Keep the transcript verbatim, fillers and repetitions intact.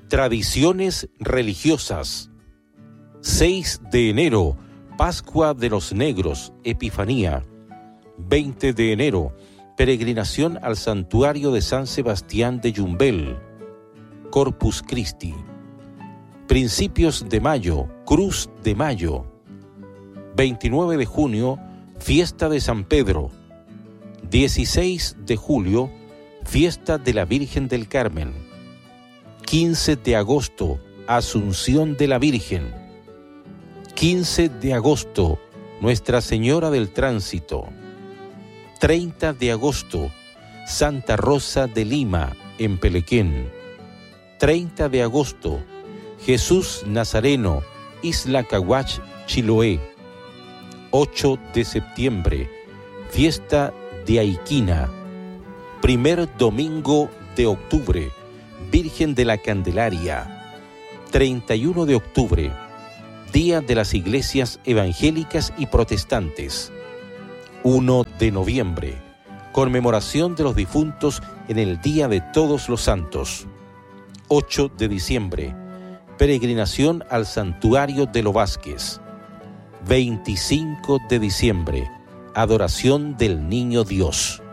Tradiciones religiosas. seis de enero, Pascua de los Negros, Epifanía. veinte de enero, peregrinación al santuario de San Sebastián de Yumbel, Corpus Christi. Principios de mayo, Cruz de Mayo. veintinueve de junio, fiesta de San Pedro. dieciséis de julio, fiesta de la Virgen del Carmen. quince de agosto, Asunción de la Virgen. quince de agosto, Nuestra Señora del Tránsito. treinta de agosto, Santa Rosa de Lima, en Pelequén. treinta de agosto, Jesús Nazareno, Isla Caguach, Chiloé. ocho de septiembre, fiesta de Aiquina. Primer domingo de octubre, Virgen de la Candelaria. treinta y uno de octubre, Día de las Iglesias Evangélicas y Protestantes. uno de noviembre, conmemoración de los difuntos en el Día de Todos los Santos. ocho de diciembre, peregrinación al Santuario de los Vázquez. veinticinco de diciembre, adoración del Niño Dios.